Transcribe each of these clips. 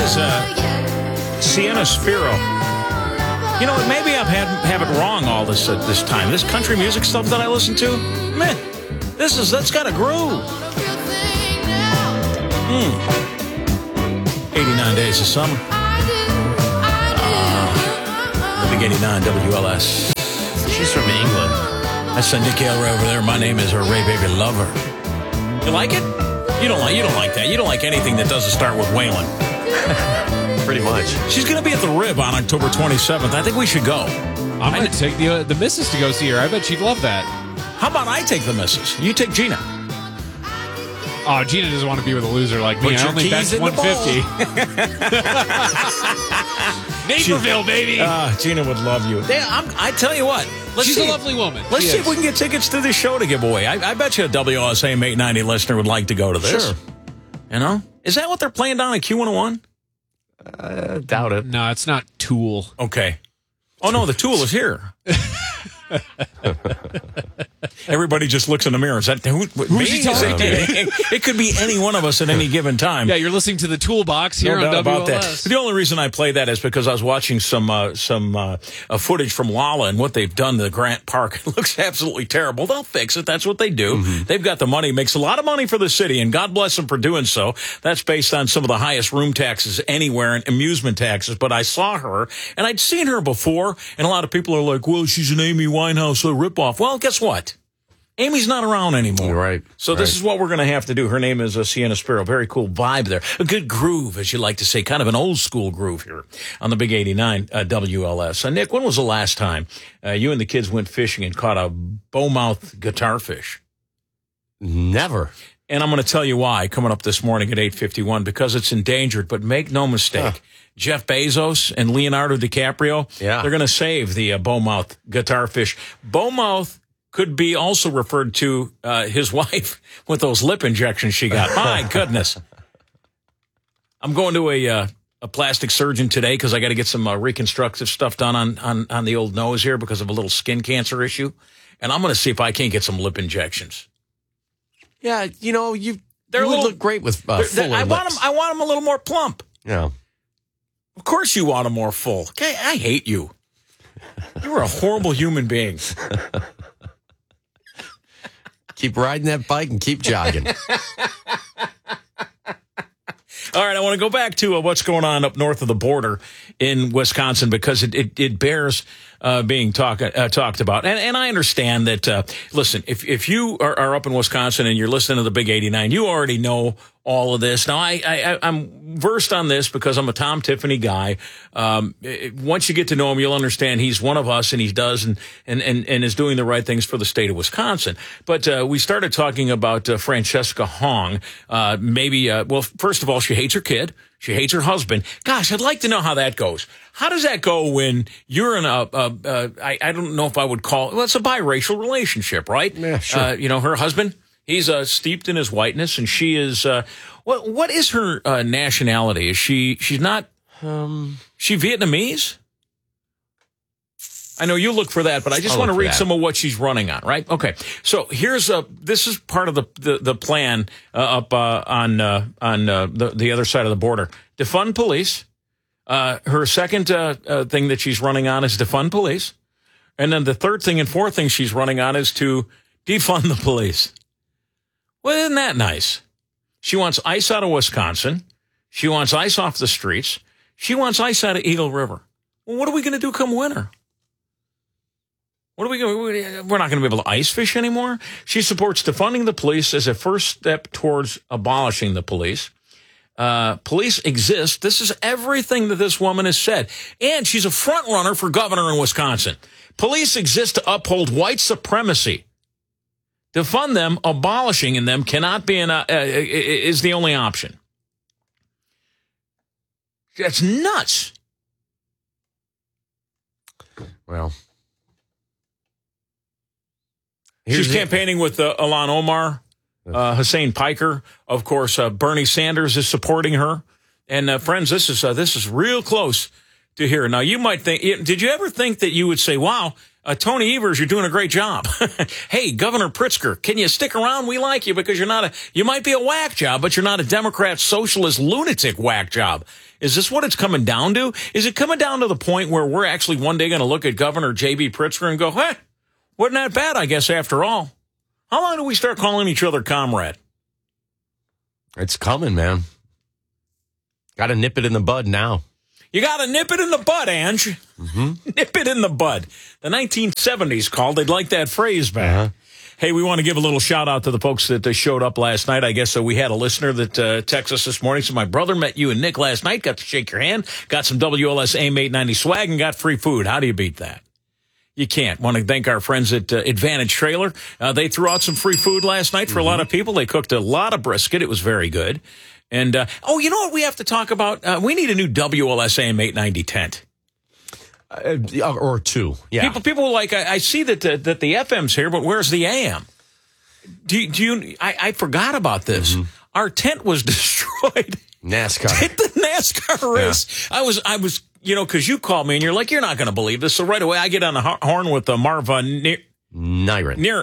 is Sienna Spiro. You know, maybe I've have it wrong all this time. This country music stuff that I listen to, man, that's got a groove. 89 days of summer. The Big 89 WLS. She's from England. That's Nick Ayler over there. My name is Ray Baby Lover. You like it? You don't like that. You don't like anything that doesn't start with Waylon. Pretty much. She's going to be at the Rib on October 27th. I think we should go. I'm going to take the missus to go see her. I bet she'd love that. How about I take the missus? You take Gina. Oh, Gina doesn't want to be with a loser like me. Put I your only bet keys in the 150. Naperville, baby. Gina would love you. I tell you what. She's a lovely woman. Let's see if we can get tickets to this show to give away. I bet you a WSAM 890 listener would like to go to this. Sure. You know? Is that what they're playing down at Q101? Doubt it. No, it's not Tool. Okay. Oh, no, the Tool is here. Everybody just looks in the mirror. Is that who's he talking to? It could be any one of us at any given time. Yeah, you're listening to the Toolbox here No on doubt about WLS. that. The only reason I play that is because I was watching some footage from Lala and what they've done to the Grant Park. It looks absolutely terrible. They'll fix it. That's what they do. Mm-hmm. They've got the money. Makes a lot of money for the city, and God bless them for doing so. That's based on some of the highest room taxes anywhere and amusement taxes. But I saw her, and I'd seen her before, and a lot of people are like, well, she's an Amy Winehouse ripoff. Well, guess what? Amy's not around anymore. Right. So this is what we're going to have to do. Her name is Sienna Spiro. Very cool vibe there. A good groove, as you like to say. Kind of an old school groove here on the Big 89 WLS. Nick, when was the last time you and the kids went fishing and caught a bowmouth guitarfish? Never. And I'm going to tell you why coming up this morning at 8:51, because it's endangered. But make no mistake, Jeff Bezos and Leonardo DiCaprio, they're going to save the bowmouth guitarfish. Bowmouth could be also referred to his wife with those lip injections she got. My goodness. I'm going to a plastic surgeon today because I got to get some reconstructive stuff done on the old nose here because of a little skin cancer issue. And I'm going to see if I can't get some lip injections. Yeah, you know, you would look great with fuller I want them a little more plump. Yeah. Of course you want them more full. Okay, I hate you. You're a horrible human being. Keep riding that bike and keep jogging. All right, I want to go back to what's going on up north of the border in Wisconsin because it bears being talked about. And I understand that, listen, if you are up in Wisconsin and you're listening to the Big 89, you already know all of this. Now, I'm versed on this because I'm a Tom Tiffany guy. Once you get to know him, you'll understand he's one of us and he does and is doing the right things for the state of Wisconsin. But we started talking about Francesca Hong. Well, first of all, she hates her kid. She hates her husband. Gosh, I'd like to know how that goes. How does that go when you're in I don't know if I would call it's a biracial relationship, right? Yeah, sure. Her husband, he's steeped in his whiteness, and she is what is her nationality? Is she's not she Vietnamese? I know you look for that, but I just want to read some of what she's running on, right? Okay. So here's this is part of the plan up on the other side of the border. Defund police. Her second thing that she's running on is defund police. And then the third thing and fourth thing she's running on is to defund the police. Well, isn't that nice? She wants ICE out of Wisconsin. She wants ICE off the streets. She wants ICE out of Eagle River. Well, what are we going to do come winter? We're not going to be able to ice fish anymore. She supports defunding the police as a first step towards abolishing the police. Police exist. This is everything that this woman has said. And she's a front runner for governor in Wisconsin. Police exist to uphold white supremacy. Defund them, abolishing them cannot be is the only option. That's nuts. Well, she's campaigning with Ilhan Omar, Hussein Piker. Of course, Bernie Sanders is supporting her. And friends, this is real close to here. Now, you might think, did you ever think that you would say, wow, Tony Evers, you're doing a great job. Hey, Governor Pritzker, can you stick around? We like you because you might be a whack job, but you're not a Democrat socialist lunatic whack job. Is this what it's coming down to? Is it coming down to the point where we're actually one day going to look at Governor J.B. Pritzker and go, hey, wasn't that bad, I guess, after all? How long do we start calling each other comrade? It's coming, man. Got to nip it in the bud now. You got to nip it in the bud, Ange. Mm-hmm. Nip it in the bud. The 1970s called. They'd like that phrase back. Uh-huh. Hey, we want to give a little shout out to the folks that showed up last night. I guess we had a listener that texted us this morning. So my brother met you and Nick last night, got to shake your hand, got some WLS AIM 890 swag, and got free food. How do you beat that? You can't. Want to thank our friends at Advantage Trailer. They threw out some free food last night for a lot of people. They cooked a lot of brisket. It was very good. And, you know what we have to talk about? We need a new WLS AIM 890 tent. Or two. Yeah. People like, I see that the FM's here, but where's the AM? I forgot about this. Mm-hmm. Our tent was destroyed. NASCAR. Hit the NASCAR race. Yeah. I was, because you called me and you're like, you're not going to believe this. So right away, I get on the horn with Marv Niren.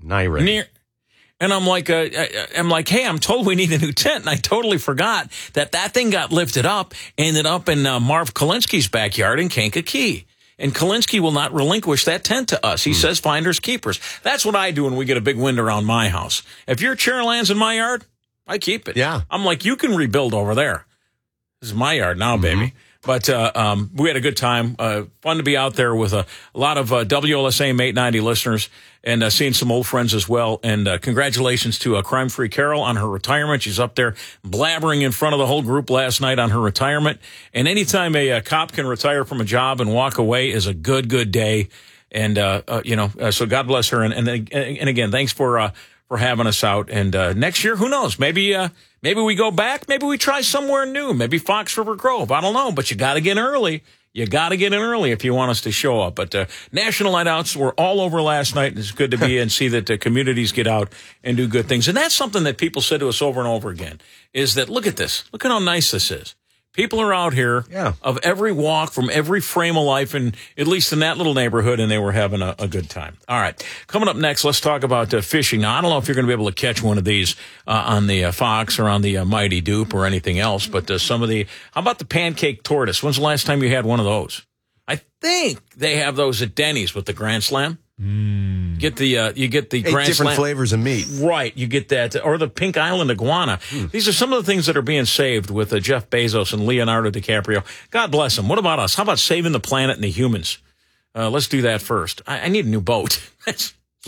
And I'm like, hey, I'm told we need a new tent. And I totally forgot that thing got lifted up, ended up in Marv Kalinsky's backyard in Kankakee. And Kalinsky will not relinquish that tent to us. He says finders keepers. That's what I do when we get a big wind around my house. If your chair lands in my yard, I keep it. Yeah. I'm like, you can rebuild over there. This is my yard now, baby. But we had a good time. Fun to be out there with a lot of WLS AIM 890 listeners and seeing some old friends as well. And congratulations to Crime Free Carol on her retirement. She's up there blabbering in front of the whole group last night on her retirement. And anytime a cop can retire from a job and walk away is a good day. And, so God bless her. And again, thanks for having us out. And next year, who knows? Maybe we go back. Maybe we try somewhere new. Maybe Fox River Grove. I don't know. But you got to get in early. You got to get in early if you want us to show up. But National Night Outs were all over last night. It's good to be and see that the communities get out and do good things. And that's something that people said to us over and over again, is that, look at this. Look at how nice this is. People are out here of every walk, from every frame of life, and at least in that little neighborhood, and they were having a good time. All right. Coming up next, let's talk about fishing. Now, I don't know if you're going to be able to catch one of these on the Fox or on the Mighty Dupe or anything else, but how about the pancake tortoise? When's the last time you had one of those? I think they have those at Denny's with the Grand Slam. You get the Grand different Slam flavors of meat, right? You get that, or the Pink Island iguana. These are some of the things that are being saved with Jeff Bezos and Leonardo DiCaprio. God bless them. What about us? How about saving the planet and the humans? Let's do that first. I need a new boat. So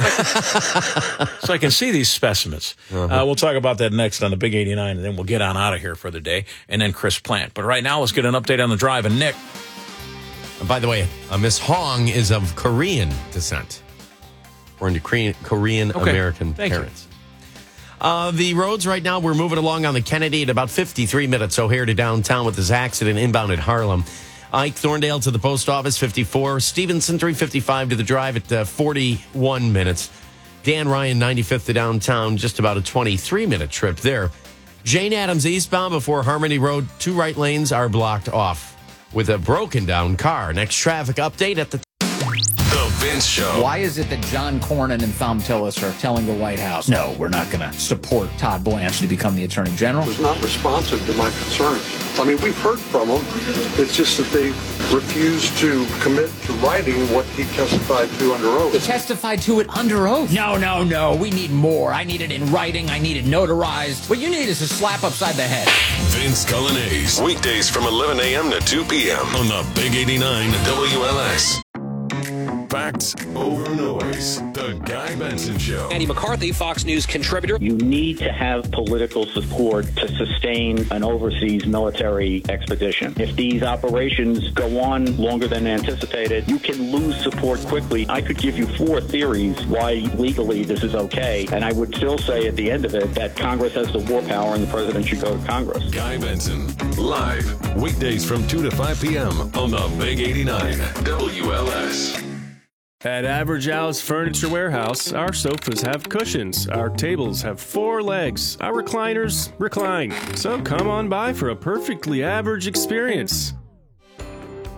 I can see these specimens. We'll talk about that next on the Big 89, and then we'll get on out of here for the day. And then Chris Plant. But right now, let's get an update on the drive. And Nick. And by the way, Miss Hong is of Korean descent, according to Korean American parents. The roads right now, we're moving along on the Kennedy at about 53 minutes O'Hare to downtown with this accident inbound at Harlem. Ike Thorndale to the post office, 54. Stevenson, 355 to the drive at 41 minutes. Dan Ryan, 95th to downtown, just about a 23-minute trip there. Jane Addams eastbound before Harmony Road, 2 right lanes are blocked off with a broken down car. Next traffic update at the Vince Show. Why is it that John Cornyn and Thom Tillis are telling the White House, no, we're not going to support Todd Blanche to become the Attorney General? Was not responsive to my concerns. I mean, we've heard from them. It's just that they refuse to commit to writing what he testified to under oath. He testified to it under oath? No. We need more. I need it in writing. I need it notarized. What you need is a slap upside the head. Vince Cullinase. Weekdays from 11 a.m. to 2 p.m. on the Big 89 WLS. Facts over noise. The Guy Benson Show. Andy McCarthy, Fox News contributor. You need to have political support to sustain an overseas military expedition. If these operations go on longer than anticipated, you can lose support quickly. I could give you 4 theories why legally this is okay, and I would still say at the end of it that Congress has the war power and the president should go to Congress. Guy Benson, live, weekdays from 2 to 5 p.m. on the Big 89 WLS. At Average Al's Furniture Warehouse, our sofas have cushions, our tables have 4 legs, our recliners recline. So come on by for a perfectly average experience.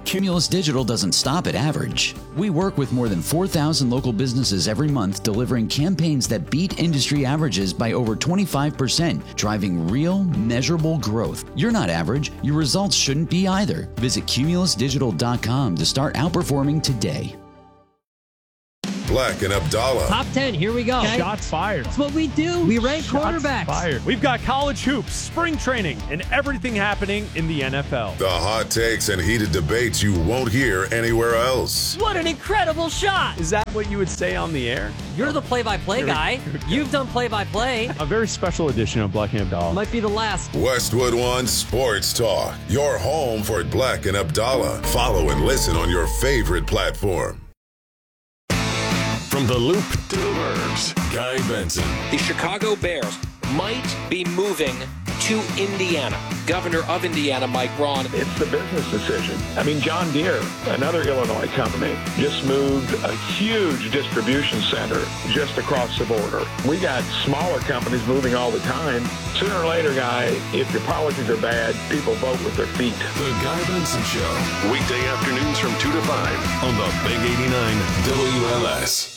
Cumulus Digital doesn't stop at average. We work with more than 4,000 local businesses every month, delivering campaigns that beat industry averages by over 25%, driving real, measurable growth. You're not average. Your results shouldn't be either. Visit cumulusdigital.com to start outperforming today. Black and Abdallah. Top 10, here we go. Okay. Shots fired. That's what we do. We rank quarterbacks. Fired. We've got college hoops, spring training, and everything happening in the NFL. The hot takes and heated debates you won't hear anywhere else. What an incredible shot. Is that what you would say on the air? You're the play-by-play guy. You've done play-by-play. A very special edition of Black and Abdallah. Might be the last. Westwood One Sports Talk. Your home for Black and Abdallah. Follow and listen on your favorite platform. From the Loop to the Burbs, Guy Benson. The Chicago Bears might be moving to Indiana. Governor of Indiana, Mike Braun. It's the business decision. I mean, John Deere, another Illinois company, just moved a huge distribution center just across the border. We got smaller companies moving all the time. Sooner or later, Guy, if your policies are bad, people vote with their feet. The Guy Benson Show. Weekday afternoons from 2 to 5 on the Big 89 WLS.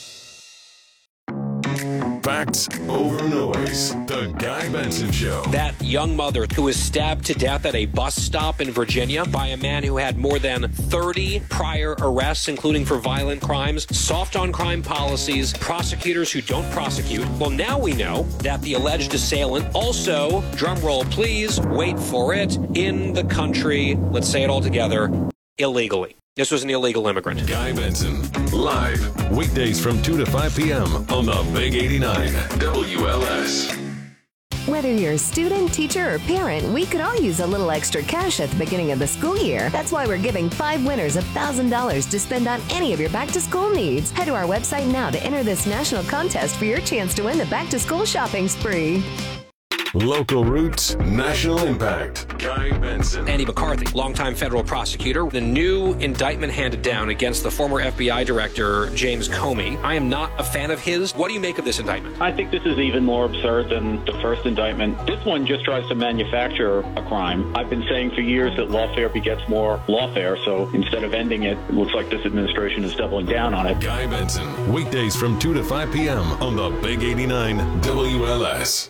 Facts over noise. The Guy Benson Show. That young mother who was stabbed to death at a bus stop in Virginia by a man who had more than 30 prior arrests, including for violent crimes, soft on crime policies, prosecutors who don't prosecute. Well, now we know that the alleged assailant also, drum roll please, wait for it, in the country, let's say it all together, illegally. This was an illegal immigrant. Guy Benson, live, weekdays from 2 to 5 p.m. on the Big 89 WLS. Whether you're a student, teacher, or parent, we could all use a little extra cash at the beginning of the school year. That's why we're giving 5 winners $1,000 to spend on any of your back-to-school needs. Head to our website now to enter this national contest for your chance to win the back-to-school shopping spree. Local roots, national impact. Guy Benson. Andy McCarthy, longtime federal prosecutor. The new indictment handed down against the former FBI director, James Comey. I am not a fan of his. What do you make of this indictment? I think this is even more absurd than the first indictment. This one just tries to manufacture a crime. I've been saying for years that lawfare begets more lawfare, so instead of ending it, it looks like this administration is doubling down on it. Guy Benson, weekdays from 2 to 5 p.m. on the Big 89 WLS.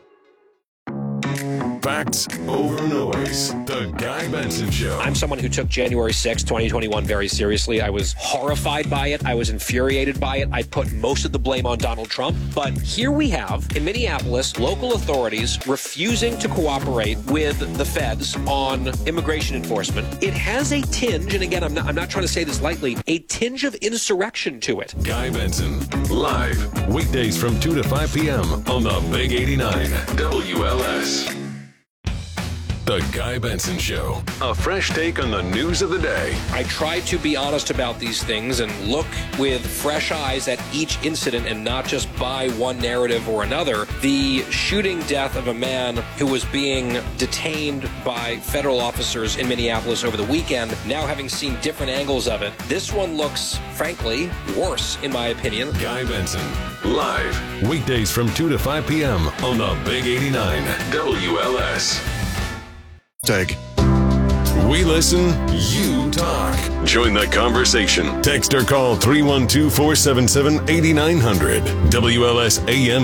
Facts over noise. The Guy Benson Show. I'm someone who took January 6, 2021 very seriously. I was horrified by it. I was infuriated by it. I put most of the blame on Donald Trump. But here we have, in Minneapolis, local authorities refusing to cooperate with the feds on immigration enforcement. It has a tinge, and again, I'm not trying to say this lightly, a tinge of insurrection to it. Guy Benson, live, weekdays from 2 to 5 p.m. on the Big 89 WLS. The Guy Benson Show. A fresh take on the news of the day. I try to be honest about these things and look with fresh eyes at each incident and not just buy one narrative or another. The shooting death of a man who was being detained by federal officers in Minneapolis over the weekend, now having seen different angles of it, this one looks, frankly, worse, in my opinion. Guy Benson, live, weekdays from 2 to 5 p.m. on the Big 89 WLS. Tag. We listen, you talk. Join the conversation. Text or call 312-477-8900. WLS AM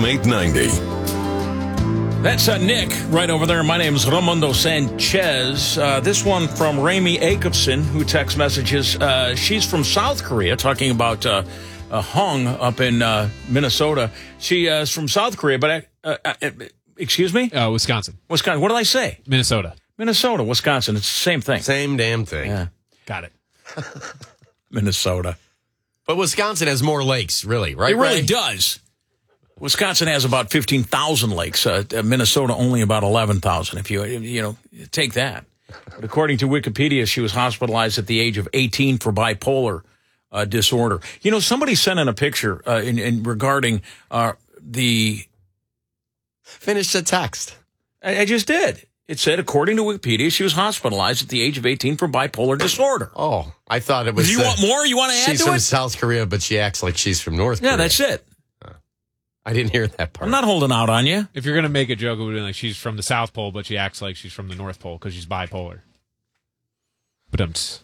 890. That's Nick right over there. My name is Ramondo Sanchez. This one from Rami Akevson, who text messages. She's from South Korea, talking about Hong up in Minnesota. She is from South Korea, but excuse me? Wisconsin. Wisconsin. What did I say? Minnesota, Wisconsin. It's the same thing. Same damn thing. Yeah. Got it. Minnesota. But Wisconsin has more lakes, really, right? It really does. Wisconsin has about 15,000 lakes. Minnesota only about 11,000. If you take that. But according to Wikipedia, she was hospitalized at the age of 18 for bipolar disorder. Somebody sent in a picture in regarding the. Finish the text. I just did. It said, according to Wikipedia, she was hospitalized at the age of 18 for bipolar disorder. Oh, I thought it was. Do you want more? You want to add to it? She's from South Korea, but she acts like she's from North Korea. Yeah, that's it. I didn't hear that part. I'm not holding out on you. If you're going to make a joke, it would be like she's from the South Pole, but she acts like she's from the North Pole because she's bipolar. Badumts.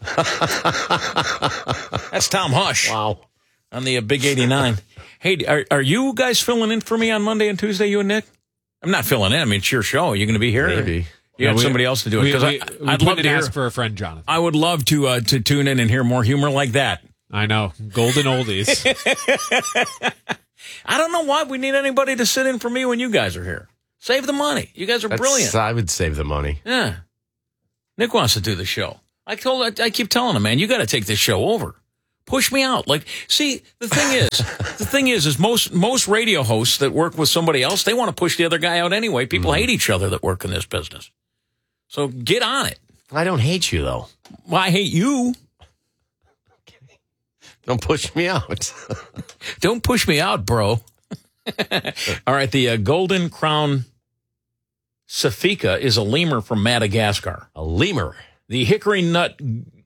That's Tom Hush. Wow. On the Big 89. Hey, are you guys filling in for me on Monday and Tuesday, you and Nick? I'm not filling in. I mean, it's your show. Are you going to be here? Maybe. You have somebody else to do it? Because I'd love to ask for a friend, Jonathan. I would love to tune in and hear more humor like that. I know. Golden oldies. I don't know why we need anybody to sit in for me when you guys are here. Save the money. You guys are brilliant. I would save the money. Yeah. Nick wants to do the show. I keep telling him, man, you got to take this show over. Push me out. Like, see, the thing is most radio hosts that work with somebody else, they want to push the other guy out anyway. People hate each other that work in this business. So get on it. I don't hate you, though. Well, I hate you. Okay. Don't push me out. Don't push me out, bro. All right, the Golden Crown Safika is a lemur from Madagascar. A lemur. The hickory nut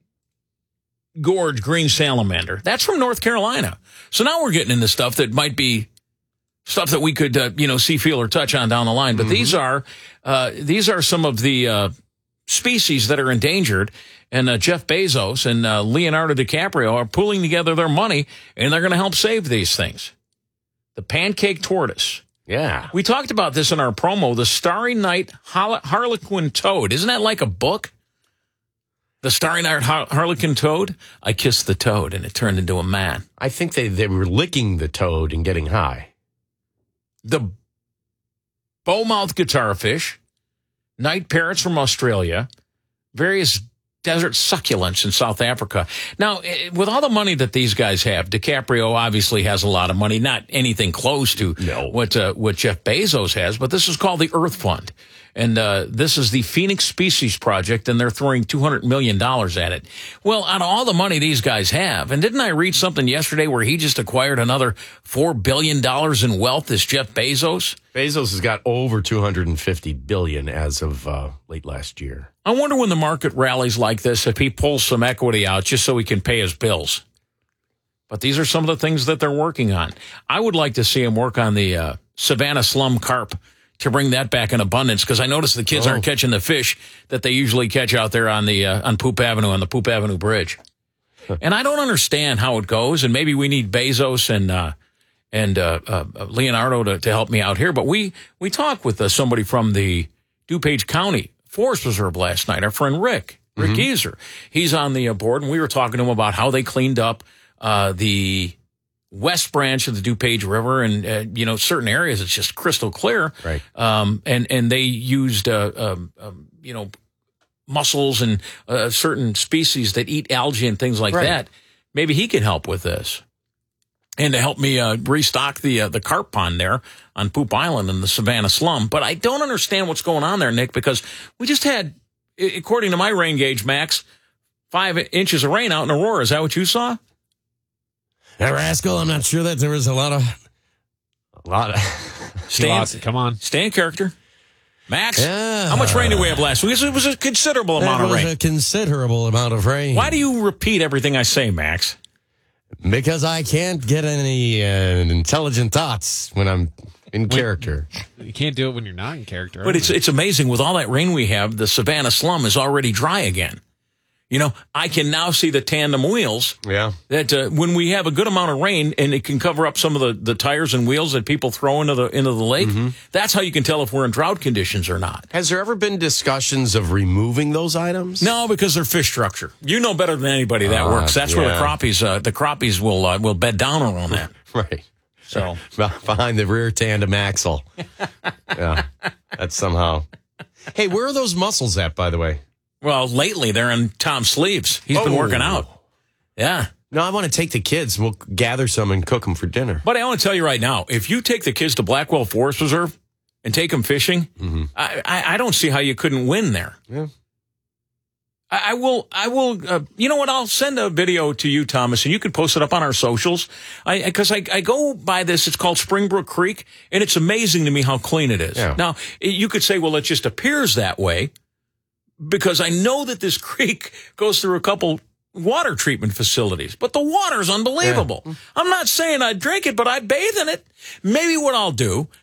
gorge green salamander. That's from North Carolina. So now we're getting into stuff that might be stuff that we could, see, feel, or touch on down the line. But these are some of the species that are endangered. And Jeff Bezos and Leonardo DiCaprio are pulling together their money, and they're going to help save these things. The pancake tortoise. Yeah. We talked about this in our promo, the Starry Night Harlequin toad. Isn't that like a book? The Starry Night Harlequin toad? I kissed the toad, and it turned into a man. I think they were licking the toad and getting high. The bowmouth guitarfish, night parrots from Australia, various desert succulents in South Africa. Now, with all the money that these guys have, DiCaprio obviously has a lot of money, not anything close to what Jeff Bezos has, but this is called the Earth Fund. And this is the Phoenix Species Project, and they're throwing $200 million at it. Well, out of all the money these guys have, and didn't I read something yesterday where he just acquired another $4 billion in wealth, this Jeff Bezos? Bezos has got over $250 billion as of late last year. I wonder when the market rallies like this, if he pulls some equity out just so he can pay his bills. But these are some of the things that they're working on. I would like to see him work on the Savannah slum carp to bring that back in abundance, because I noticed the kids aren't catching the fish that they usually catch out there on the on Poop Avenue, on the Poop Avenue Bridge. And I don't understand how it goes, and maybe we need Bezos and Leonardo to help me out here. But we talked with somebody from the DuPage County Forest Reserve last night, our friend Rick Geezer. He's on the board, and we were talking to him about how they cleaned up the west branch of the DuPage River, and certain areas it's just crystal clear. Right. And they used mussels and certain species that eat algae and things like that. Maybe he can help with this, and to help me restock the carp pond there on Poop Island in the Savannah slum. But I don't understand what's going on there, Nick, because we just had, according to my rain gauge, Max, 5 inches of rain out in Aurora. Is that what you saw? Rascal, I'm not sure that there was a lot of. Come on. Stay in character. Max, how much rain did we have last week? It was a considerable amount of rain. A considerable amount of rain. Why do you repeat everything I say, Max? Because I can't get any intelligent thoughts when I'm in character. You can't do it when you're not in character. But it's amazing. With all that rain we have, the Savannah slum is already dry again. I can now see the tandem wheels. Yeah. That when we have a good amount of rain and it can cover up some of the tires and wheels that people throw into the lake, that's how you can tell if we're in drought conditions or not. Has there ever been discussions of removing those items? No, because they're fish structure. You know better than anybody that works. That's where the crappies will bed down around that. Right. So behind the rear tandem axle. Yeah. That's somehow. Hey, where are those mussels at, by the way? Well, lately they're in Tom's sleeves. He's been working out. Yeah. No, I want to take the kids. We'll gather some and cook them for dinner. But I want to tell you right now, if you take the kids to Blackwell Forest Reserve and take them fishing, I don't see how you couldn't win there. Yeah. I will. You know what? I'll send a video to you, Thomas, and you can post it up on our socials. Because I go by this. It's called Springbrook Creek, and it's amazing to me how clean it is. Yeah. Now, you could say, well, it just appears that way, because I know that this creek goes through a couple water treatment facilities, but the water's unbelievable. Yeah. I'm not saying I'd drink it, but I'd bathe in it. Maybe what I'll do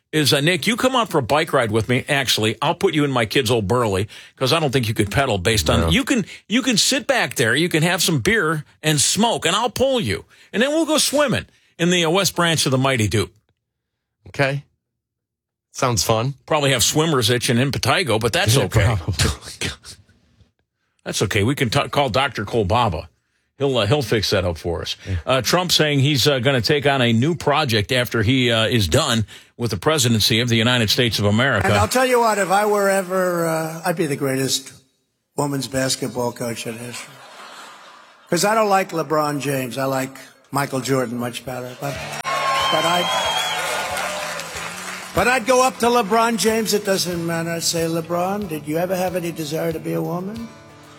is, Nick, you come out for a bike ride with me. Actually, I'll put you in my kid's old Burley because I don't think you could pedal based on You can sit back there. You can have some beer and smoke, and I'll pull you. And then we'll go swimming in the West Branch of the Mighty Duke. Okay. Sounds fun. Probably have swimmers itching in Patago, but that's okay. That's okay. We can call Dr. Kolbaba. He'll fix that up for us. Trump saying he's going to take on a new project after he is done with the presidency of the United States of America. And I'll tell you what, if I were ever, I'd be the greatest women's basketball coach in history. Because I don't like LeBron James. I like Michael Jordan much better. But I'd go up to LeBron James. It doesn't matter. I'd say, LeBron, did you ever have any desire to be a woman?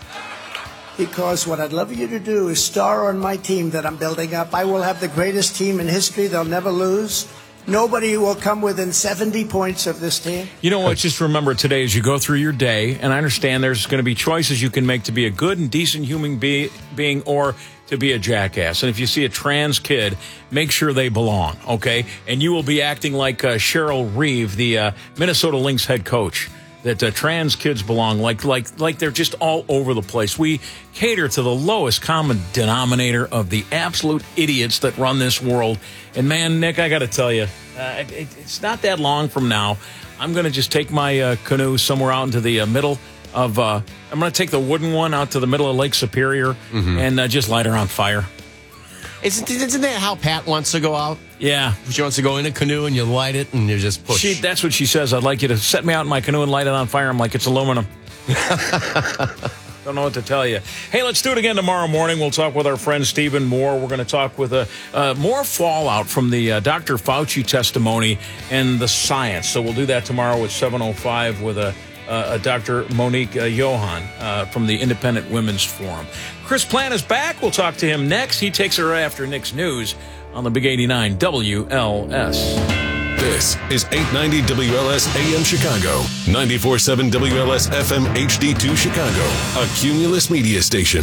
Because what I'd love you to do is star on my team that I'm building up. I will have the greatest team in history. They'll never lose. Nobody will come within 70 points of this team. You know what? Just remember today as you go through your day, and I understand there's going to be choices you can make to be a good and decent human being or to be a jackass. And if you see a trans kid, make sure they belong, okay? And you will be acting like Cheryl Reeve, the Minnesota Lynx head coach. That trans kids belong, like they're just all over the place. We cater to the lowest common denominator of the absolute idiots that run this world. And man, Nick, I got to tell you, it's not that long from now. I'm going to just take my canoe somewhere out into the middle of. I'm going to take the wooden one out to the middle of Lake Superior and just light her on fire. Isn't that how Pat wants to go out? Yeah. She wants to go in a canoe and you light it and you just push. That's what she says. I'd like you to set me out in my canoe and light it on fire. I'm like, it's aluminum. Don't know what to tell you. Hey, let's do it again tomorrow morning. We'll talk with our friend Stephen Moore. We're going to talk with more fallout from the Dr. Fauci testimony and the science. So we'll do that tomorrow at 7:05 with Dr. Monique Johan from the Independent Women's Forum. Chris Plant is back. We'll talk to him next. He takes her after Nick's news on the Big 89 WLS. This is 890 WLS AM Chicago, 94.7 WLS FM HD2 Chicago, a Cumulus media station.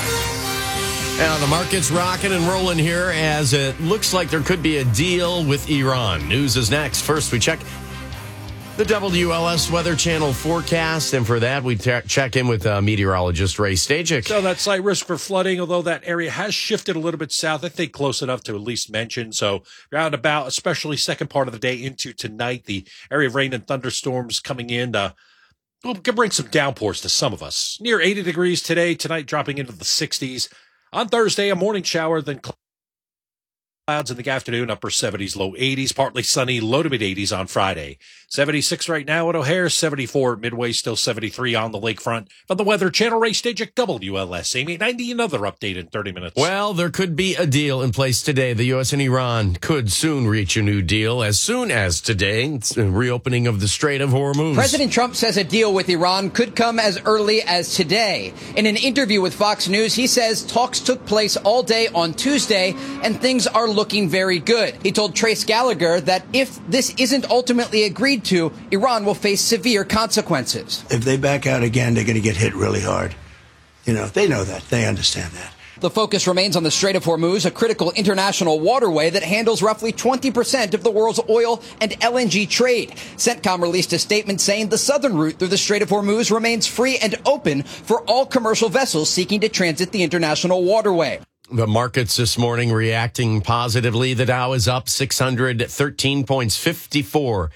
Now, the market's rocking and rolling here as it looks like there could be a deal with Iran. News is next. First, we check the WLS Weather Channel forecast, and for that, we check in with meteorologist Ray Stajic. So that slight risk for flooding, although that area has shifted a little bit south, I think close enough to at least mention. So round about, especially second part of the day into tonight, the area of rain and thunderstorms coming in. We'll bring some downpours to some of us. Near 80 degrees today, tonight dropping into the 60s. On Thursday, a morning shower, then clouds in the afternoon, upper 70s, low 80s, partly sunny, low to mid 80s on Friday. 76 right now at O'Hare, 74 at Midway, still 73 on the lakefront. From the Weather Channel, Ray Stajic, WLS, AM 890, another update in 30 minutes. Well, there could be a deal in place today. The U.S. and Iran could soon reach a new deal as soon as today. It's a reopening of the Strait of Hormuz. President Trump says a deal with Iran could come as early as today. In an interview with Fox News, he says talks took place all day on Tuesday and things are looking very good. He told Trace Gallagher that if this isn't ultimately agreed to, Iran will face severe consequences. If they back out again, they're going to get hit really hard. You know, they know that. They understand that. The focus remains on the Strait of Hormuz, a critical international waterway that handles roughly 20% of the world's oil and LNG trade. CENTCOM released a statement saying the southern route through the Strait of Hormuz remains free and open for all commercial vessels seeking to transit the international waterway. The markets this morning reacting positively. The Dow is up 613 points, 54,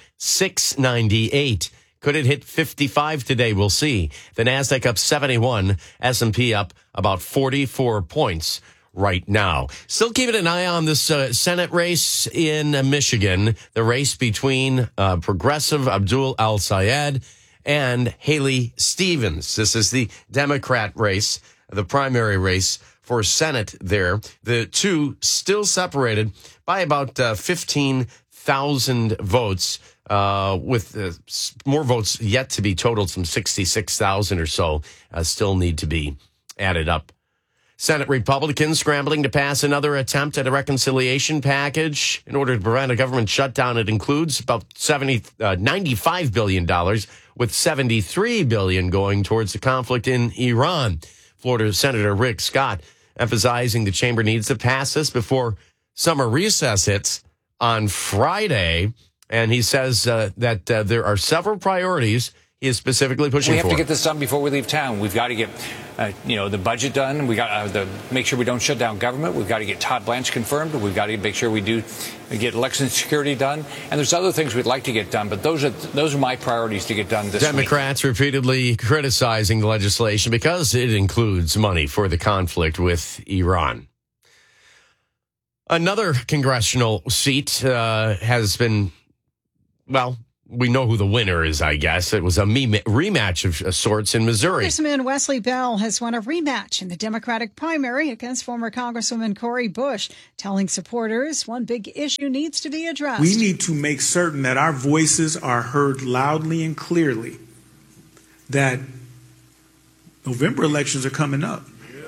698. Could it hit 55 today? We'll see. The Nasdaq up 71, S&P up about 44 points right now. Still keeping an eye on this Senate race in Michigan, the race between progressive Abdul El-Sayed and Haley Stevens. This is the Democrat race, the primary race for Senate there. The two still separated by about 15,000 votes, with more votes yet to be totaled, some 66,000 or so still need to be added up. Senate Republicans scrambling to pass another attempt at a reconciliation package in order to prevent a government shutdown. It includes about $95 billion, with $73 billion going towards the conflict in Iran. Florida Senator Rick Scott emphasizing the chamber needs to pass this before summer recess hits on Friday. And he says that there are several priorities he is specifically pushing for. We have to get this done before we leave town. We've got to get, the budget done. We got to make sure we don't shut down government. We've got to get Todd Blanche confirmed. We've got to make sure we do get election security done. And there's other things we'd like to get done, but those are my priorities to get done this week. Democrats repeatedly criticizing the legislation because it includes money for the conflict with Iran. Another congressional seat has been, well, we know who the winner is, I guess. It was a rematch of sorts in Missouri. Congressman Wesley Bell has won a rematch in the Democratic primary against former Congresswoman Cori Bush, telling supporters one big issue needs to be addressed. We need to make certain that our voices are heard loudly and clearly, that November elections are coming up.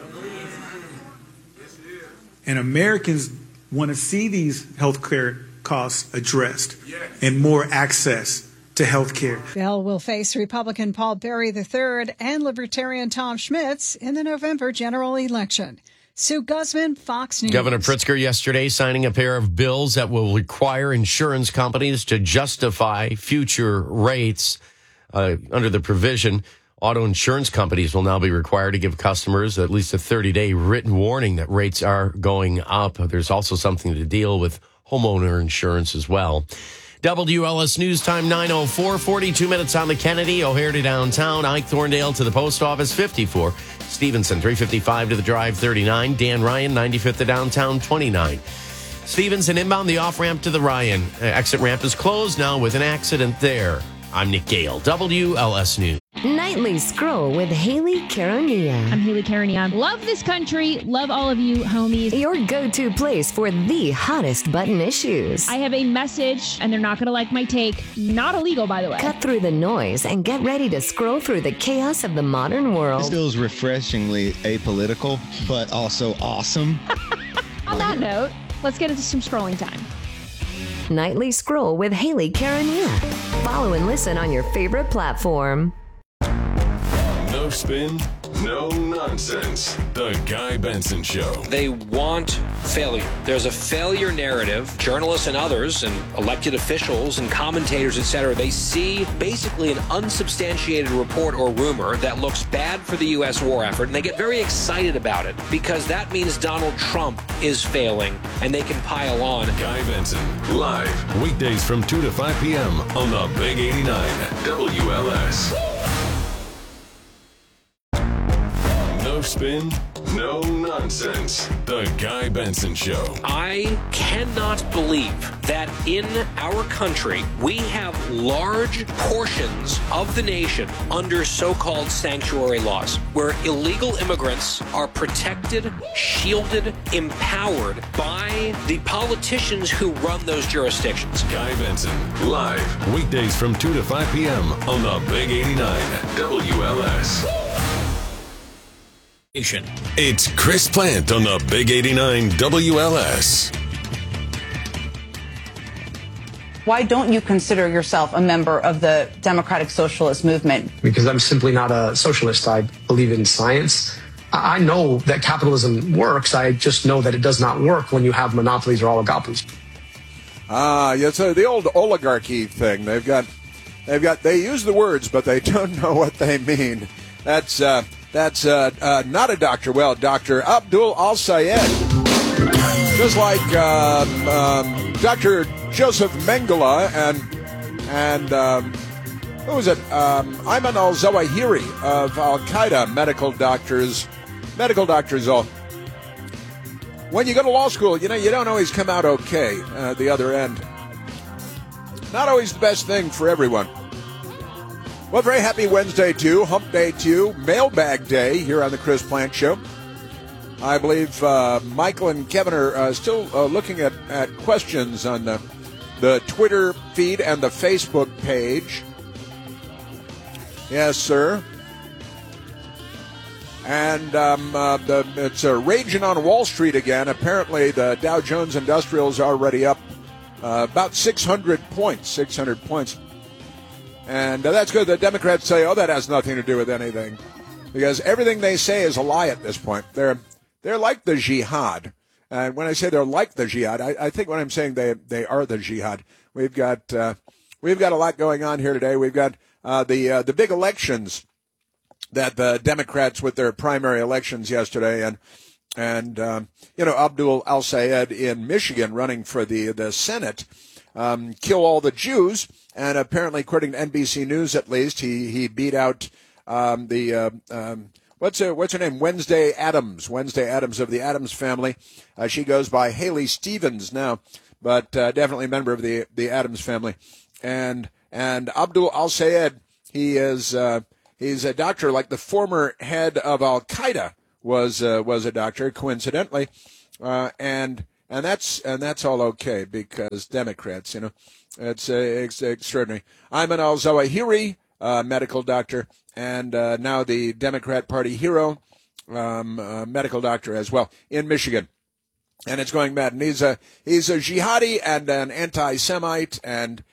And Americans want to see these health care costs addressed and more access to health care. Bell will face Republican Paul Berry III and Libertarian Tom Schmitz in the November general election. Sue Guzman, Fox News. Governor Pritzker yesterday signing a pair of bills that will require insurance companies to justify future rates. Under the provision, auto insurance companies will now be required to give customers at least a 30-day written warning that rates are going up. There's also something to deal with homeowner insurance as well. WLS News Time 9:04, 42 minutes on the Kennedy, O'Hare to downtown, Ike Thorndale to the post office 54, Stevenson 355 to the drive 39, Dan Ryan 95th to downtown 29. Stevenson inbound the off-ramp to the Ryan. Exit ramp is closed now with an accident there. I'm Nick Gale, WLS News. Nightly Scroll with Haley Carania. I'm Haley Carania. Love this country. Love all of you, homies. Your go-to place for the hottest button issues. I have a message, and they're not going to like my take. Not illegal, by the way. Cut through the noise and get ready to scroll through the chaos of the modern world. This feels refreshingly apolitical, but also awesome. On that note, let's get into some scrolling time. Nightly Scroll with Haley Carania. Follow and listen on your favorite platform. No spin, no nonsense. The Guy Benson Show. They want failure. There's a failure narrative. Journalists and others and elected officials and commentators, etc., they see basically an unsubstantiated report or rumor that looks bad for the U.S. war effort, and they get very excited about it because that means Donald Trump is failing, and they can pile on. Guy Benson, live, weekdays from 2 to 5 p.m. on the Big 89 WLS. No spin, no nonsense. The Guy Benson Show. I cannot believe that in our country we have large portions of the nation under so-called sanctuary laws, where illegal immigrants are protected, shielded, empowered by the politicians who run those jurisdictions. Guy Benson, live, weekdays from 2 to 5 p.m. on the Big 89 WLS. It's Chris Plant on the Big 89 WLS. Why don't you consider yourself a member of the Democratic Socialist Movement? Because I'm simply not a socialist. I believe in science. I know that capitalism works. I just know that it does not work when you have monopolies or oligopolies. Yes, the old oligarchy thing. They use the words, but they don't know what they mean. That's not a doctor. Well, Dr. Abdul Al-Sayed. Just like Dr. Joseph Mengele and who was it? Ayman al-Zawahiri of Al-Qaeda. Medical doctors all. When you go to law school, you don't always come out okay at the other end. Not always the best thing for everyone. Well, very happy Wednesday to you, Hump Day to you, Mailbag Day here on the Chris Plant Show. I believe Michael and Kevin are still looking at questions on the Twitter feed and the Facebook page. Yes, sir. And it's raging on Wall Street again. Apparently, the Dow Jones Industrial is already up about 600 points. And that's good. The Democrats say, that has nothing to do with anything. Because everything they say is a lie at this point. They're like the jihad. And when I say they're like the jihad, I think when I'm saying they are the jihad. we've got a lot going on here today. We've got the big elections that the Democrats with their primary elections yesterday, and Abdul al-Sayed in Michigan running for the Senate, kill all the Jews, and apparently, according to NBC News at least, he beat out what's her name? Wednesday Addams of the Addams family. She goes by Haley Stevens now, but definitely a member of the Addams family. And Abdul al-Sayed, he's a doctor, like the former head of Al-Qaeda was a doctor, coincidentally, and that's all okay because Democrats, it's extraordinary. Ayman al-Zawahiri, medical doctor, and now the Democrat Party hero, medical doctor as well in Michigan, and it's going bad. And he's a jihadi and an anti-Semite and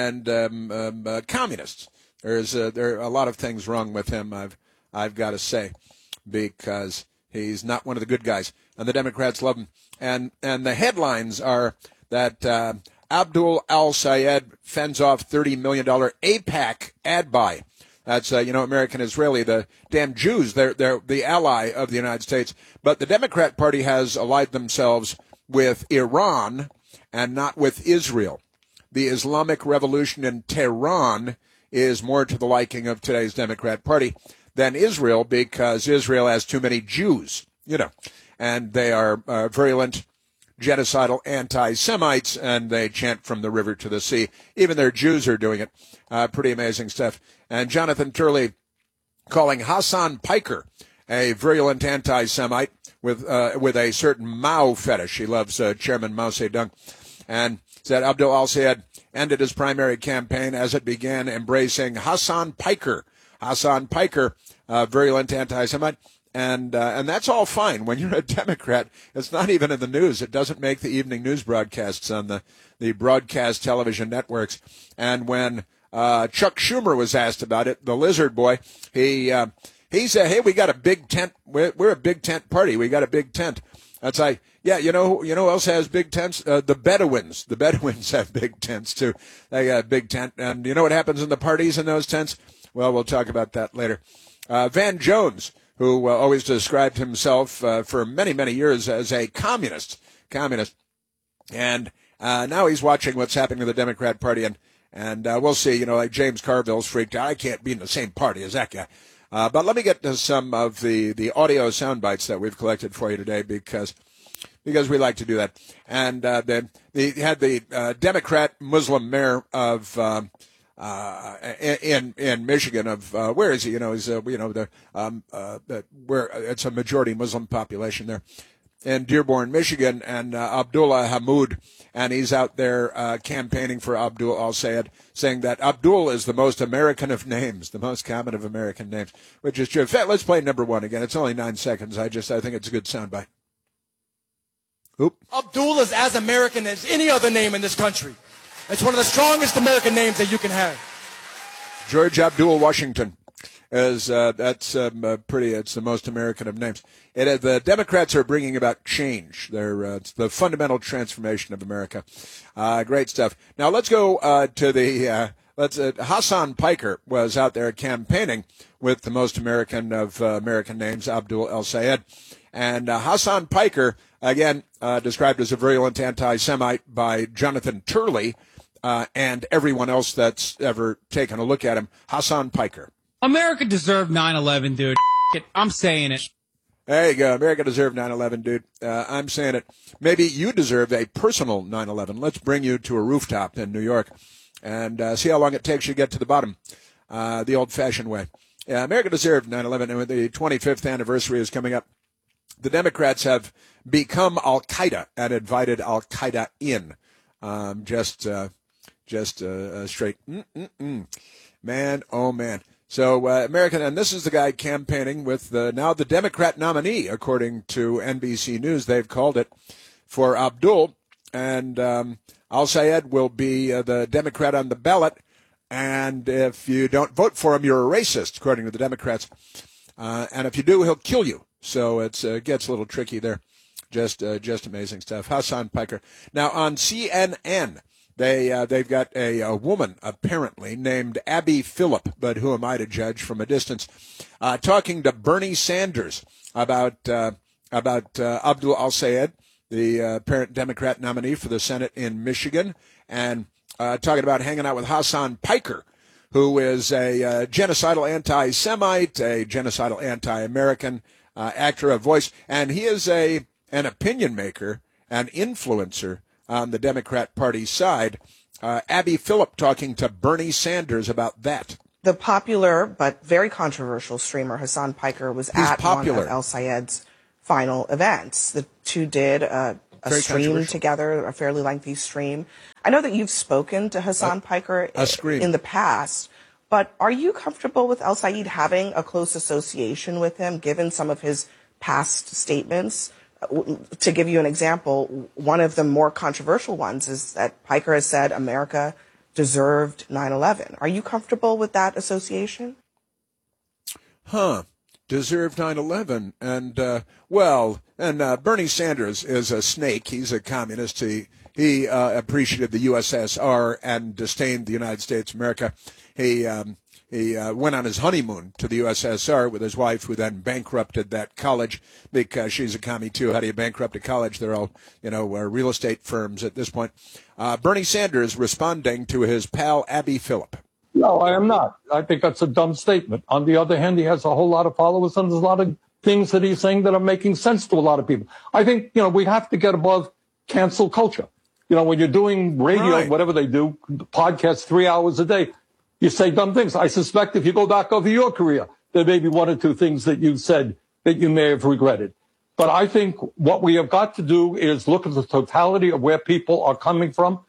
communist. There are a lot of things wrong with him, I've got to say, because he's not one of the good guys, and the Democrats love him. And the headlines are that Abdul al-Sayed fends off $30 million AIPAC ad buy. That's American Israeli, the damn Jews. They're the ally of the United States. But the Democrat Party has allied themselves with Iran and not with Israel. The Islamic Revolution in Tehran is more to the liking of today's Democrat Party than Israel, because Israel has too many Jews, and they are virulent, genocidal anti-Semites, and they chant from the river to the sea. Even their Jews are doing it. Pretty amazing stuff. And Jonathan Turley calling Hassan Piker a virulent anti-Semite with a certain Mao fetish. He loves Chairman Mao Zedong, and said Abdul al-Sayed ended his primary campaign as it began embracing Hassan Piker. Hassan Piker, virulent anti-Semite, and that's all fine. When you're a Democrat, it's not even in the news. It doesn't make the evening news broadcasts on the broadcast television networks. And when Chuck Schumer was asked about it, the lizard boy, he said, "Hey, we got a big tent. We're a big tent party. We got a big tent." That's like, yeah, you know who else has big tents? The Bedouins. The Bedouins have big tents too. They got a big tent, and you know what happens in the parties in those tents? Well, we'll talk about that later. Van Jones, who always described himself for many, many years as a communist, and now he's watching what's happening to the Democrat Party, and we'll see. Like James Carville's freaked out. I can't be in the same party as that guy. But let me get to some of the audio sound bites that we've collected for you today, because we like to do that. And then they had the Democrat Muslim mayor of in Michigan of where is he? He's where it's a majority Muslim population there in Dearborn, Michigan, and Abdullah Hamoud, and he's out there campaigning for Abdul al-Sayed, saying that Abdul is the most American of names, the most common of American names, which is true. In fact, let's play number one again. It's only 9 seconds. I think it's a good soundbite. Oop. Abdul is as American as any other name in this country. It's one of the strongest American names that you can have. George Abdul Washington is it's the most American of names. The Democrats are bringing about change. It's the fundamental transformation of America. Great stuff. Now let's go to the Hassan Piker was out there campaigning with the most American of American names, Abdul al-Sayed, and Hassan Piker, again described as a virulent anti-Semite by Jonathan Turley and everyone else that's ever taken a look at him. Hassan Piker. America deserved 9/11, dude. I'm saying it. There you go. America deserved 9/11, dude. I'm saying it. Maybe you deserve a personal 9/11. Let's bring you to a rooftop in New York and see how long it takes you to get to the bottom, the old-fashioned way. Yeah, America deserved 9/11, and the 25th anniversary is coming up. The Democrats have become Al-Qaeda and invited Al-Qaeda in. Just straight. Man, oh man. So American, and this is the guy campaigning with now the Democrat nominee, according to NBC News. They've called it for Abdul, and al-Sayed will be the Democrat on the ballot. And if you don't vote for him, you're a racist, according to the Democrats. And if you do, he'll kill you. So it gets a little tricky there. Just amazing stuff. Hassan Piker. Now on CNN, They've got a woman, apparently, named Abby Phillip, but who am I to judge from a distance, talking to Bernie Sanders about Abdul al-Sayed, the apparent Democrat nominee for the Senate in Michigan, and talking about hanging out with Hassan Piker, who is a genocidal anti-Semite, a genocidal anti-American actor, a voice, and he is an opinion maker, an influencer on the Democrat Party side. Abby Phillip talking to Bernie Sanders about that. The popular but very controversial streamer Hassan Piker was at one of al-Sayed's final events. The two did a stream together, a fairly lengthy stream. I know that you've spoken to Hassan Piker in the past, but are you comfortable with al-Sayed having a close association with him, given some of his past statements? To give you an example, one of the more controversial ones is that Piker has said America deserved 9/11. Are you comfortable with that association? Deserved 9/11. And, Bernie Sanders is a snake. He's a communist. He appreciated the USSR and disdained the United States of America. He went on his honeymoon to the USSR with his wife, who then bankrupted that college because she's a commie too. How do you bankrupt a college? They're all, real estate firms at this point. Bernie Sanders responding to his pal Abby Phillip. No, I am not. I think that's a dumb statement. On the other hand, he has a whole lot of followers, and there's a lot of things that he's saying that are making sense to a lot of people. I think, we have to get above cancel culture. When you're doing radio, whatever they do, podcasts 3 hours a day, you say dumb things. I suspect if you go back over your career, there may be one or two things that you said that you may have regretted. But I think what we have got to do is look at the totality of where people are coming from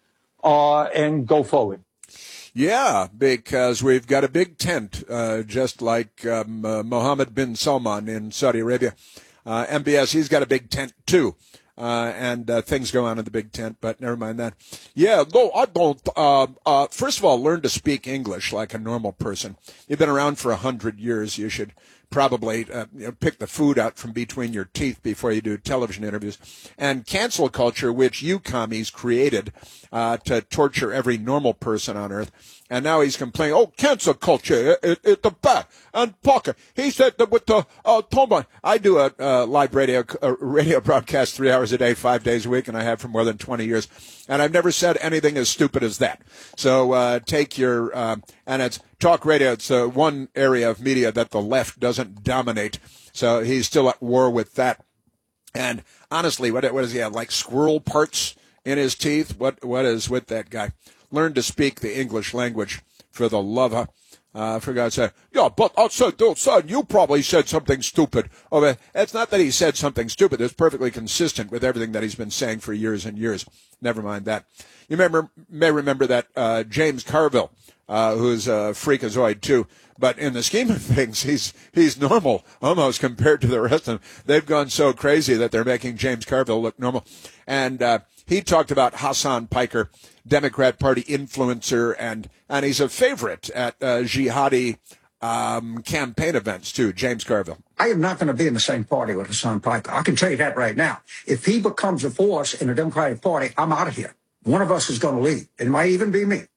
and go forward. Yeah, because we've got a big tent, just like Mohammed bin Salman in Saudi Arabia. MBS, he's got a big tent too. And things go on in the big tent, but never mind that. Yeah, no, I don't. First of all, learn to speak English like a normal person. You've been around for 100 years. You should probably pick the food out from between your teeth before you do television interviews. And cancel culture, which you commies created to torture every normal person on earth. And now he's complaining, cancel culture, it's the back and pocket. He said that with the Toma. I do a live radio broadcast 3 hours a day, 5 days a week, and I have for more than 20 years. And I've never said anything as stupid as that. So take your, and it's talk radio. It's one area of media that the left doesn't dominate. So he's still at war with that. And honestly, what does he have, like squirrel parts in his teeth? What is with that guy? Learn to speak the English language for the love of, for God's sake. Yeah, but I said, son, you probably said something stupid. It's not that he said something stupid. It's perfectly consistent with everything that he's been saying for years and years. Never mind that. You may remember that James Carville, who's a freakazoid too, but in the scheme of things, he's normal almost compared to the rest of them. They've gone so crazy that they're making James Carville look normal. And he talked about Hassan Piker, Democrat Party influencer, and he's a favorite at jihadi campaign events too. James Carville. I am not going to be in the same party with Hassan Piker. I can tell you that right now. If he becomes a force in the Democratic Party, I'm out of here. One of us is going to leave. It might even be me.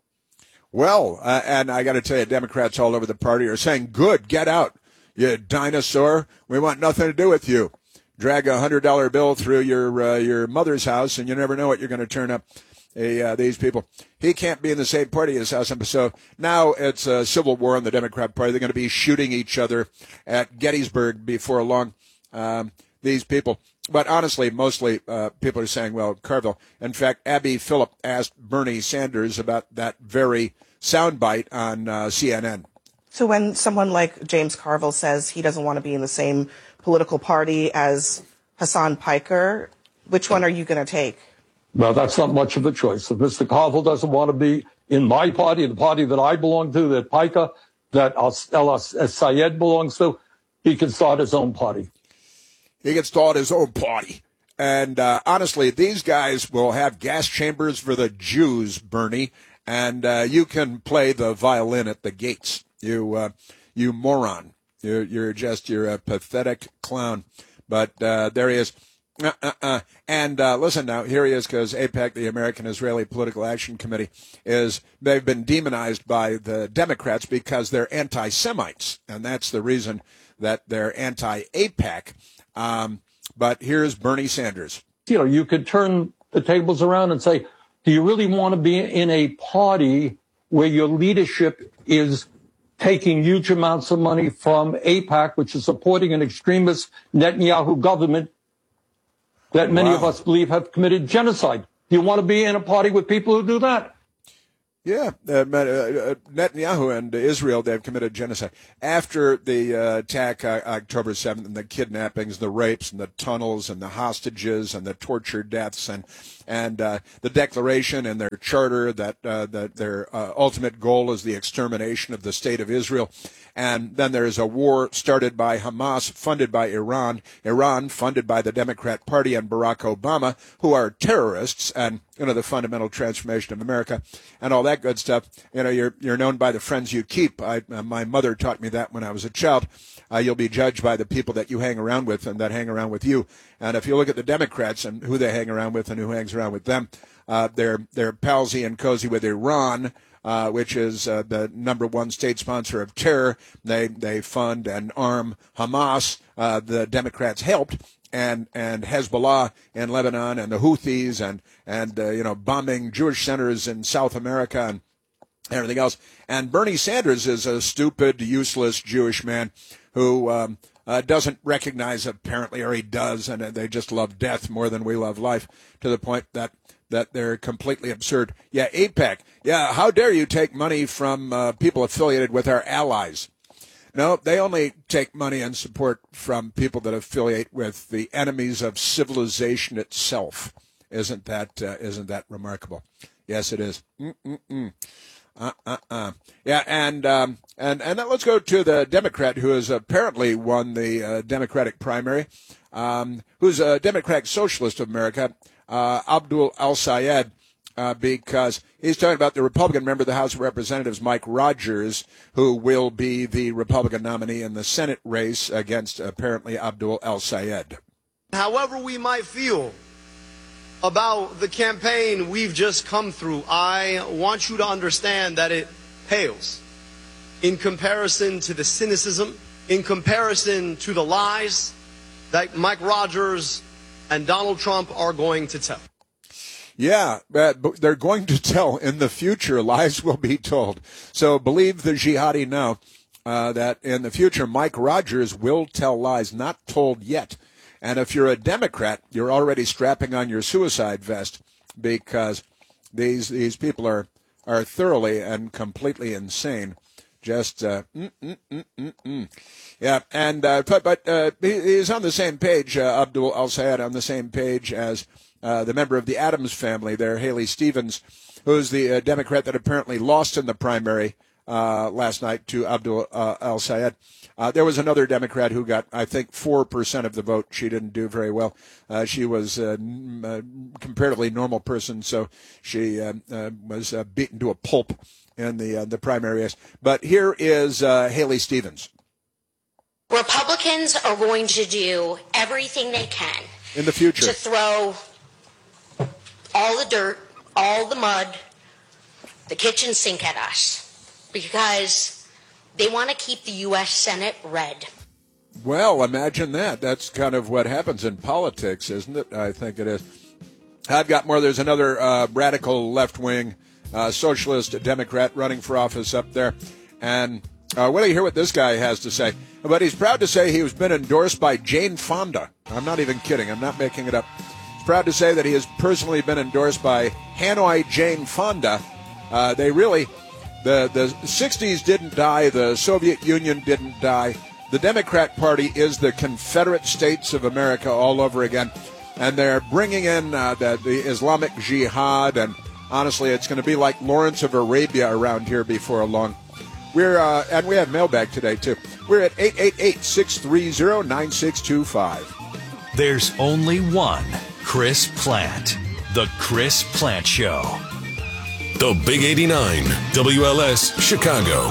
Well, and I got to tell you, Democrats all over the party are saying, good, get out, you dinosaur. We want nothing to do with you. Drag a $100 bill through your mother's house, and you never know what you're going to turn up. These people. He can't be in the same party as us. So now it's a civil war in the Democrat Party. They're going to be shooting each other at Gettysburg before long, these people. But honestly, mostly people are saying, well, Carville. In fact, Abby Phillip asked Bernie Sanders about that very soundbite on CNN. So when someone like James Carville says he doesn't want to be in the same political party as Hassan Piker, which one are you going to take? Well, that's not much of a choice. If Mr. Carville doesn't want to be in my party, the party that I belong to, that Piker, that al-Sayed belongs to, he can start his own party. He can start his own party. And honestly, these guys will have gas chambers for the Jews, Bernie, and you can play the violin at the gates. You moron. You're a pathetic clown. But there he is. And listen now, here he is, because AIPAC, the American Israeli Political Action Committee, they've been demonized by the Democrats because they're anti-Semites, and that's the reason that they're anti-AIPAC. But here's Bernie Sanders. You could turn the tables around and say, do you really want to be in a party where your leadership is taking huge amounts of money from AIPAC, which is supporting an extremist Netanyahu government that many of us believe have committed genocide? Do you want to be in a party with people who do that? Yeah, Netanyahu and Israel, they've committed genocide. After the attack October 7th, and the kidnappings, the rapes, and the tunnels, and the hostages, and the torture deaths, and the declaration and their charter that their ultimate goal is the extermination of the state of Israel. And then there's a war started by Hamas, funded by Iran, funded by the Democrat Party and Barack Obama, who are terrorists, and the fundamental transformation of America and all that good stuff. You're known by the friends you keep. My mother taught me that when I was a child. You'll be judged by the people that you hang around with and that hang around with you. And if you look at the Democrats and who they hang around with and who hangs around with them, they're palsy and cozy with Iran, which is the number one state sponsor of terror. They fund and arm Hamas. The Democrats helped. And Hezbollah in Lebanon, and the Houthis, and bombing Jewish centers in South America and everything else. And Bernie Sanders is a stupid, useless Jewish man who doesn't recognize, apparently, or he does, and they just love death more than we love life, to the point that they're completely absurd. Yeah, AIPAC. Yeah, how dare you take money from people affiliated with our allies? No, they only take money and support from people that affiliate with the enemies of civilization itself. Isn't that remarkable? Yes, it is. Yeah, and then let's go to the Democrat who has apparently won the Democratic primary, who's a Democratic Socialist of America, Abdul El-Sayed. Because he's talking about the Republican member of the House of Representatives, Mike Rogers, who will be the Republican nominee in the Senate race against, apparently, Abdul El-Sayed. However we might feel about the campaign we've just come through, I want you to understand that it pales in comparison to the cynicism, in comparison to the lies that Mike Rogers and Donald Trump are going to tell. Yeah, but they're going to tell in the future. Lies will be told. So believe the jihadi now that in the future Mike Rogers will tell lies, not told yet. And if you're a Democrat, you're already strapping on your suicide vest, because these people are thoroughly and completely insane. Just Yeah, and but he's on the same page. Abdul El-Sayed on the same page as the member of the Adams family there, Haley Stevens, who's the Democrat that apparently lost in the primary last night to Abdul El-Sayed. There was another Democrat who got, I think, 4% of the vote. She didn't do very well. She was a comparatively normal person, so she was beaten to a pulp in the primary race. But here is Haley Stevens. Republicans are going to do everything they can in the future to throw all the dirt, all the mud, the kitchen sink at us, because they want to keep the U.S. Senate red. Well, imagine that. That's kind of what happens in politics, isn't it? I think it is. I've got more. There's another radical left-wing socialist Democrat running for office up there. And wait till you hear what this guy has to say. But he's proud to say he's been endorsed by Jane Fonda. I'm not even kidding. I'm not making it up. Proud to say that he has personally been endorsed by Hanoi Jane Fonda. The 60s didn't die. The Soviet Union didn't die. The Democrat Party is the Confederate States of America all over again. And they're bringing in the Islamic Jihad. And honestly, it's going to be like Lawrence of Arabia around here before long. And we have mailbag today, too. We're at 888-630-9625. There's only one Chris Plante. The Chris Plante Show. The Big 89, WLS, Chicago.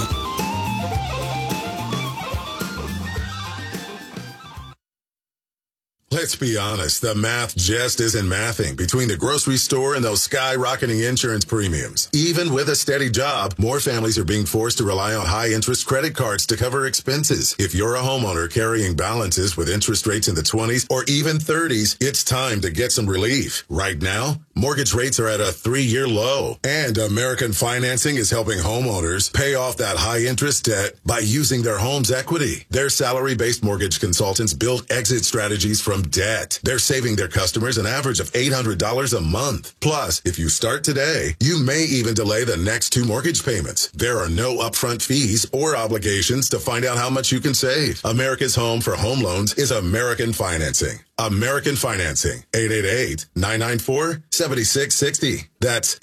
Let's be honest, the math just isn't mathing between the grocery store and those skyrocketing insurance premiums. Even with a steady job, more families are being forced to rely on high-interest credit cards to cover expenses. If you're a homeowner carrying balances with interest rates in the 20s or even 30s, it's time to get some relief. Right now, mortgage rates are at a 3-year low, and American Financing is helping homeowners pay off that high-interest debt by using their home's equity. Their salary-based mortgage consultants build exit strategies from debt. They're saving their customers an average of $800 a month. Plus, if you start today, you may even delay the next 2 mortgage payments. There are no upfront fees or obligations to find out how much you can save. America's home for home loans is American Financing. American Financing, 888-994-7660. That's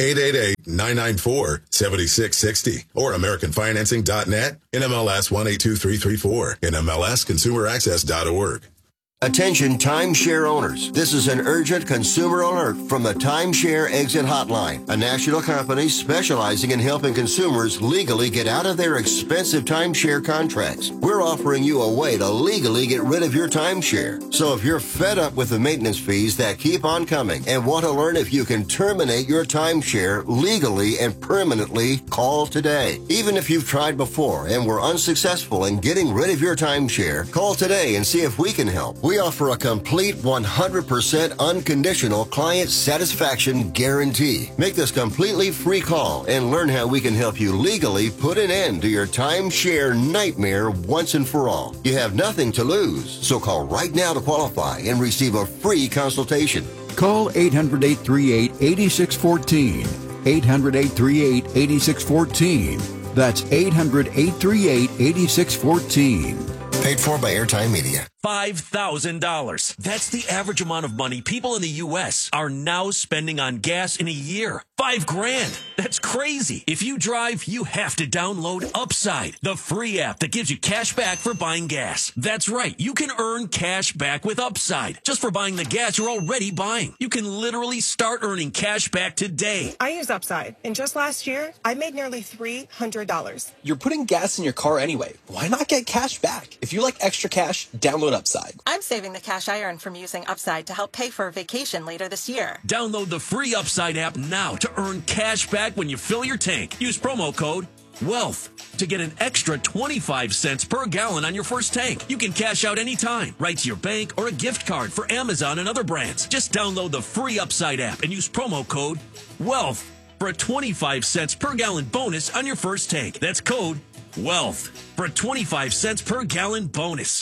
888-994-7660. Or AmericanFinancing.net, NMLS 182334, NMLSConsumerAccess.org. Attention timeshare owners. This is an urgent consumer alert from the Timeshare Exit Hotline, a national company specializing in helping consumers legally get out of their expensive timeshare contracts. We're offering you a way to legally get rid of your timeshare. So if you're fed up with the maintenance fees that keep on coming and want to learn if you can terminate your timeshare legally and permanently, call today. Even if you've tried before and were unsuccessful in getting rid of your timeshare, call today and see if we can help. We offer a complete 100% unconditional client satisfaction guarantee. Make this completely free call and learn how we can help you legally put an end to your timeshare nightmare once and for all. You have nothing to lose, so call right now to qualify and receive a free consultation. Call 800-838-8614. 800-838-8614. That's 800-838-8614. Paid for by Airtime Media. $5,000. That's the average amount of money people in the U.S. are now spending on gas in a year. $5,000. That's crazy. If you drive, you have to download Upside, the free app that gives you cash back for buying gas. That's right. You can earn cash back with Upside just for buying the gas you're already buying. You can literally start earning cash back today. I use Upside, and just last year, I made nearly $300. You're putting gas in your car anyway. Why not get cash back? If you like extra cash, download Upside. I'm saving the cash I earn from using Upside to help pay for a vacation later this year. Download the free Upside app now to earn cash back when you fill your tank. Use promo code WEALTH to get an extra 25 cents per gallon on your first tank. You can cash out anytime, right to your bank or a gift card for Amazon and other brands. Just download the free Upside app and use promo code WEALTH for a 25 cents per gallon bonus on your first tank. That's code WEALTH for a 25 cents per gallon bonus.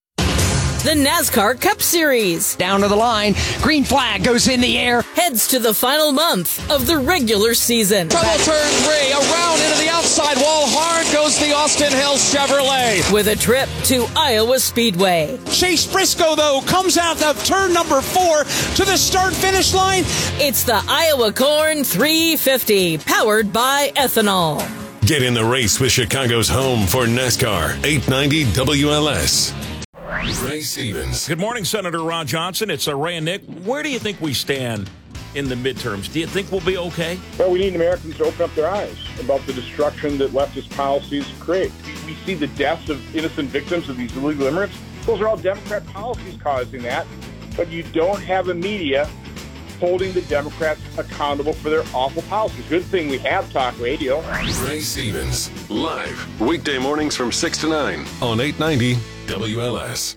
The NASCAR Cup Series. Down to the line. Green flag goes in the air. Heads to the final month of the regular season. Trouble turn 3. Around into the outside wall. Hard goes the Austin Hill Chevrolet. With a trip to Iowa Speedway. Chase Briscoe, though, comes out of turn number 4 to the start-finish line. It's the Iowa Corn 350, powered by ethanol. Get in the race with Chicago's home for NASCAR. 890 WLS. Ray Stevens. Good morning, Senator Ron Johnson. It's Ray and Nick. Where do you think we stand in the midterms? Do you think we'll be okay? Well, we need Americans to open up their eyes about the destruction that leftist policies create. We see the deaths of innocent victims of these illegal immigrants. Those are all Democrat policies causing that. But you don't have a media holding the Democrats accountable for their awful policies. Good thing we have talk radio. Ray Stevens, live, weekday mornings from 6 to 9 on 890 WLS.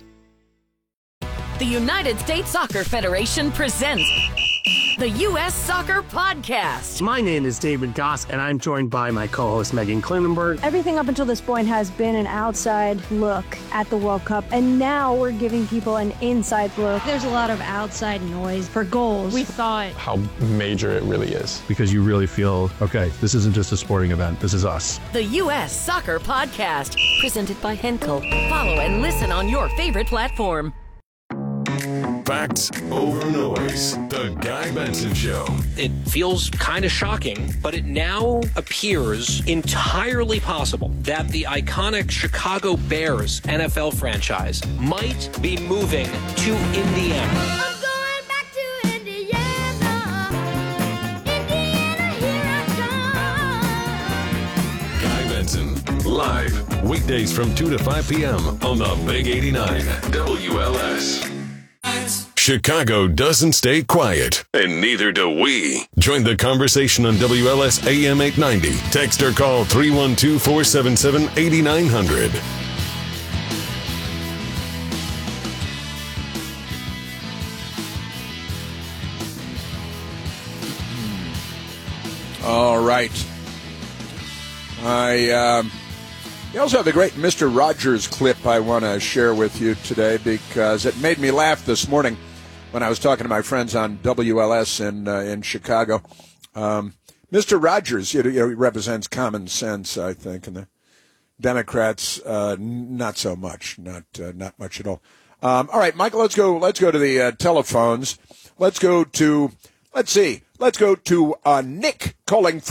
The United States Soccer Federation presents the U.S. Soccer Podcast. My name is David Goss, and I'm joined by my co-host Megan Klinenberg. Everything up until this point has been an outside look at the World Cup, and now we're giving people an inside look. There's a lot of outside noise for goals. We thought how major it really is. Because you really feel, okay, this isn't just a sporting event, this is us. The U.S. Soccer Podcast, presented by Henkel. Follow and listen on your favorite platform. Facts over noise. The Guy Benson Show. It feels kind of shocking, but it now appears entirely possible that the iconic Chicago Bears NFL franchise might be moving to Indiana. I'm going back to Indiana. Indiana, here I come. Guy Benson, live, weekdays from 2 to 5 p.m. on the Big 89 WLS. Chicago doesn't stay quiet, and neither do we. Join the conversation on WLS AM 890. Text or call 312-477-8900. All right. You also have the great Mr. Rogers clip I want to share with you today because it made me laugh this morning when I was talking to my friends on WLS in Chicago. Mr. Rogers, he represents common sense, I think, and the Democrats not so much, not much at all. All right, Michael, let's go to the telephones. Let's go to Nick calling.